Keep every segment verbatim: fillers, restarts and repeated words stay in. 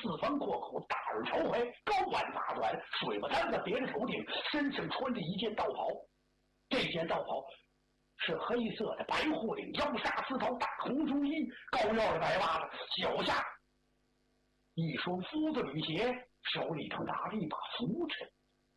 四方阔口，大耳朝怀，高腕发短，水不单子别着头顶，身上穿着一件道袍。这件道袍是黑色的白护领，腰纱丝绦，大红中衣，高腰的白袜子，脚下一双夫子履鞋，手里头拿着一把拂尘。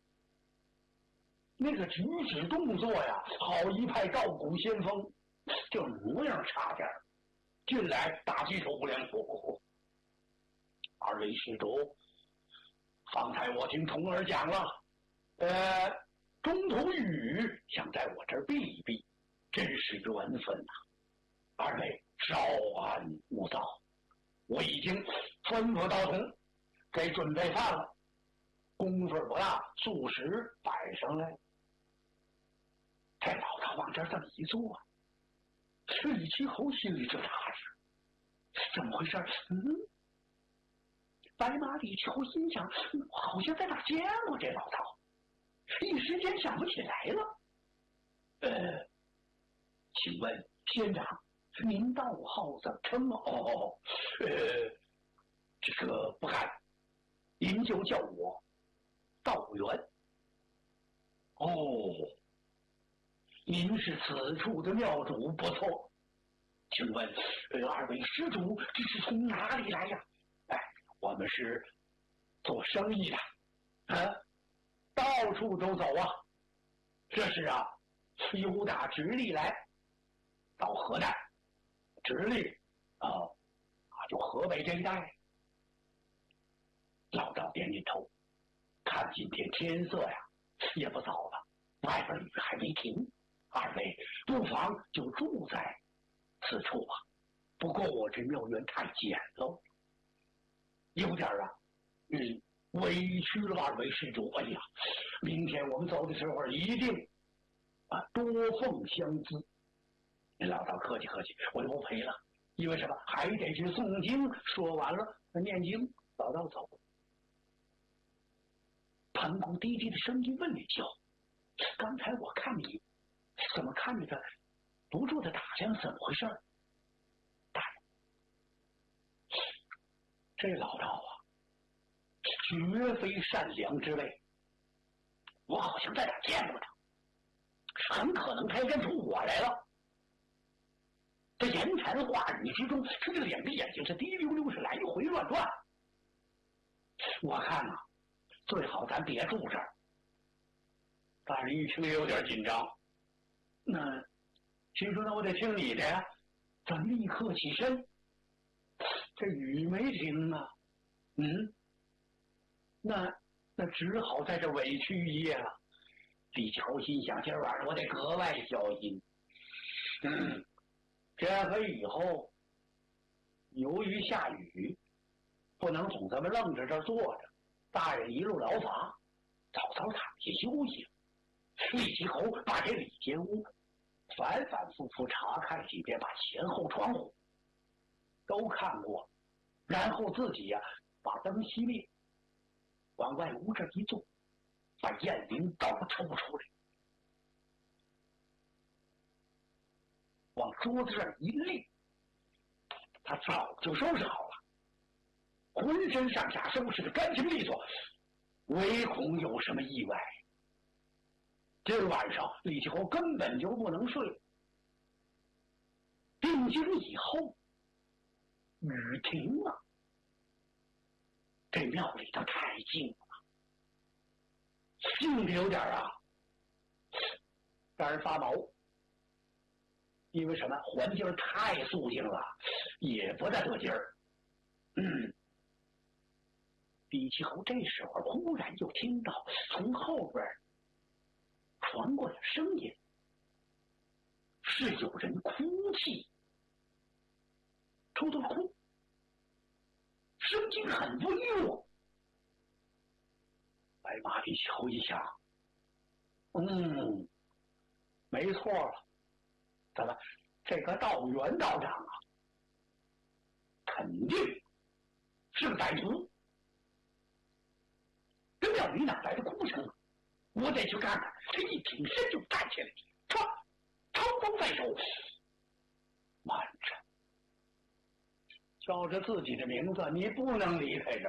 那个举止动作呀，好一派道骨先锋，这模样差点进来打击手不良府。二位施主，方才我听童儿讲了，呃，中途玉宇想在我这儿避一避，真是缘分呐、啊。二位稍安勿躁，我已经吩咐道童给准备饭了，功夫不大，素食摆上来。这老道往这儿这么一坐，李奇侯心里就踏实，怎么回事？嗯，白马李奇侯心想，好像在哪见过这老道，一时间想不起来了。呃，请问仙长，您道号怎么称吗？哦，呃，这个不敢，您就叫我道元。哦，您是此处的庙主，不错。请问，呃，二位施主这是从哪里来呀？哎，我们是做生意的，啊，到处都走啊。这是啊，由打直隶来到河南，直隶啊啊，就河北这一带。老道点点头，看今天天色呀，也不早了，外边雨还没停。二位不妨就住在此处吧。不过我这庙园太简陋，有点啊，嗯，委屈了二位施主。哎呀，明天我们走的时候一定啊多奉相资。老道客气客气，我就不赔了。因为什么？还得去诵经。说完了，念经，老道走了。盘公低低的声音问李教：“刚才我看你。”怎么看着他不住的打量，怎么回事？大人，这老道啊，绝非善良之辈，我好像在哪见过他，很可能他要认出我来了。这言谈话语之中，他这两个眼睛是滴溜溜，是来回乱转。我看啊，最好咱别住这儿。大人一听也有点紧张。那心说，那我得听你的呀，咱立刻起身。这雨没停啊，嗯，那那只好在这委屈一夜了。李乔心想，今儿晚上我得格外小心。嗯，天黑以后，由于下雨，不能总这么愣着这儿坐着。大人一路劳乏，早早躺下休息了。李奇侯把这里间屋反反复复查看几遍，把前后窗户都看过，然后自己呀、啊、把灯熄灭，往外屋这一坐，把燕翎刀抽出来，往桌子上一立，他早就收拾好了，浑身上下收拾得干净利索，唯恐有什么意外。今晚上李奇侯根本就不能睡。定睛以后，雨停了，这庙里头太静了，静的有点啊让人发毛。因为什么？环境太肃静了，也不大得劲儿。嗯，李奇侯这时候忽然就听到从后边传过来声音，是有人哭泣，偷偷哭，声音很微弱。白马李奇侯一想，嗯，没错了，怎么这个道元道长啊，肯定是个歹徒。这庙里哪来的哭声啊？我得去看看。他一挺身就站起来，唰，长刀在手，慢着，叫着自己的名字，你不能离开这儿。